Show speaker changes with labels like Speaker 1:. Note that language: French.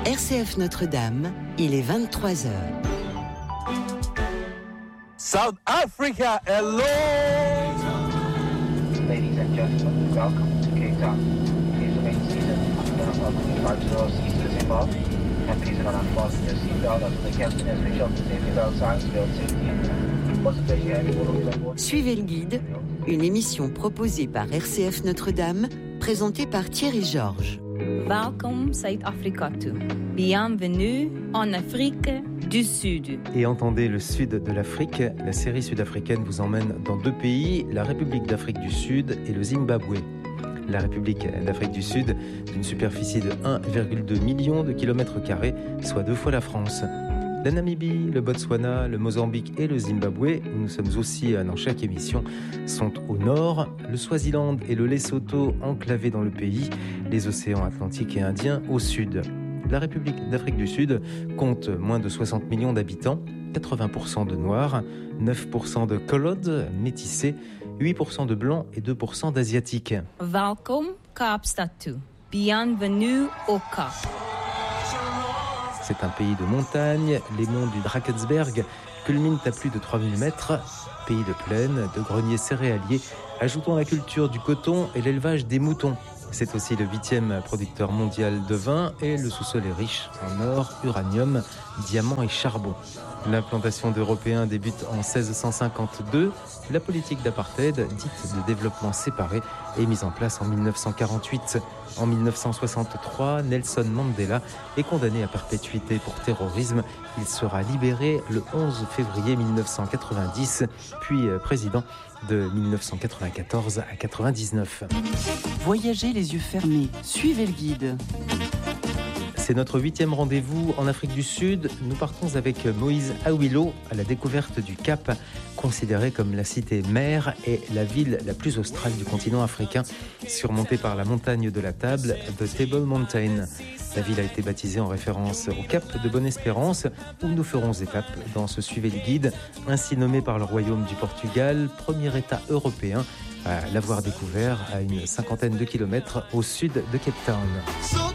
Speaker 1: RCF Notre-Dame, il est 23h.
Speaker 2: South Africa, hello!
Speaker 3: Ladies and gentlemen, welcome to Cape Town. Please remain seated until the flight to cease to take off. And please do not unfasten your seatbelt until the captain has reached out the safety belt signs to build safety in. What's the pleasure having all of you on board?
Speaker 1: Suivez le guide, une émission proposée par RCF Notre-Dame, présentée par Thierry Georges.
Speaker 4: Welcome South Africa to. Bienvenue en Afrique du Sud.
Speaker 5: Et entendez le sud de l'Afrique, la série sud-africaine vous emmène dans deux pays, la République d'Afrique du Sud et le Zimbabwe. La République d'Afrique du Sud, d'une superficie de 1,2 million de kilomètres carrés, soit 2 fois la France. La Namibie, le Botswana, le Mozambique et le Zimbabwe, où nous sommes aussi dans chaque émission, sont au nord. Le Swaziland et le Lesotho, enclavés dans le pays, les océans Atlantique et Indien au sud. La République d'Afrique du Sud compte moins de 60 millions d'habitants, 80% de Noirs, 9% de Colodes, métissés, 8% de Blancs et 2% d'Asiatiques.
Speaker 4: Welcome Kaapstad to. Bienvenue au Cap.
Speaker 5: C'est un pays de montagne, les monts du Drakensberg culminent à plus de 3000 mètres, pays de plaine, de greniers céréaliers, ajoutons la culture du coton et l'élevage des moutons. C'est aussi le 8e producteur mondial de vin et le sous-sol est riche en or, uranium, diamants et charbon. L'implantation d'Européens débute en 1652. La politique d'apartheid, dite de développement séparé, est mise en place en 1948. En 1963, Nelson Mandela est condamné à perpétuité pour terrorisme. Il sera libéré le 11 février 1990, puis président de 1994 à 99.
Speaker 1: Voyagez les yeux fermés, suivez le guide.
Speaker 5: C'est notre 8e rendez-vous en Afrique du Sud. Nous partons avec Moïse Awilo à la découverte du Cap, considéré comme la cité mère et la ville la plus australe du continent africain, surmontée par la montagne de la Table, The Table Mountain. La ville a été baptisée en référence au Cap de Bonne-Espérance, où nous ferons étape dans ce Suivez le guide, ainsi nommé par le Royaume du Portugal, premier État européen à l'avoir découvert à une 50aine de kilomètres au sud de Cape Town.